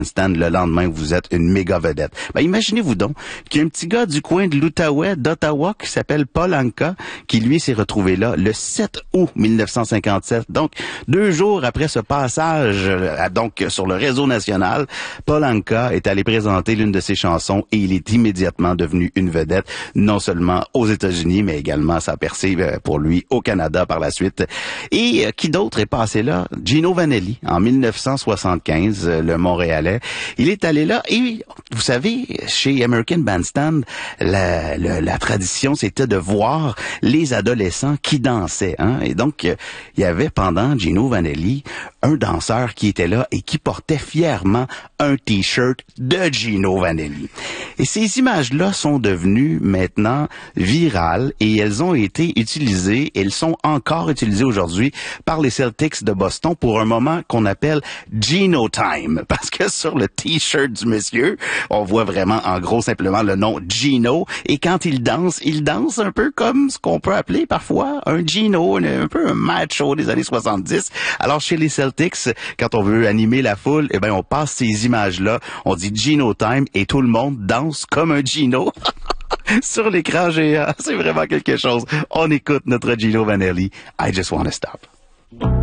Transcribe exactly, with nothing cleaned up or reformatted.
Stand le lendemain où vous êtes une méga vedette. Ben, imaginez-vous donc qu'il y a un petit gars du coin de l'Outaouais, d'Ottawa, qui s'appelle Paul Anka, qui lui s'est retrouvé là le sept août mille neuf cent cinquante-sept. Donc, deux jours après ce passage, euh, donc sur le réseau national, Paul Anka est allé présenter l'une de ses chansons et il est immédiatement devenu une vedette, non seulement aux États-Unis, mais également ça a percé euh, pour lui au Canada par la suite. Et euh, qui d'autre est passé là? Gino Vanelli, en mille neuf cent soixante-quinze, euh, le Montréalais. Il est allé là et, vous savez, chez American Bandstand, la, la, la tradition, c'était de voir les adolescents qui dansaient. Hein? Et donc, euh, il y avait pendant Gino Vanelli un danseur qui était là et qui portait fièrement un T-shirt de Gino Vanelli. Et ces images-là sont devenues maintenant virales et elles ont été utilisées, elles sont encore utilisées aujourd'hui par les Celtics de Boston pour un moment qu'on appelle Gino Time. Parce que sur le T-shirt du monsieur, on voit vraiment en gros simplement le nom Gino. Et quand il danse, il danse un peu comme ce qu'on peut appeler parfois un Gino, un, un peu un macho des années soixante-dix. Alors chez les Celtics, quand on veut animer la foule, eh ben on passe ces images-là, on dit Gino Time et tout le monde danse comme un Gino sur l'écran géant. C'est vraiment quelque chose. On écoute notre Gino Vanelli. I just wanna stop.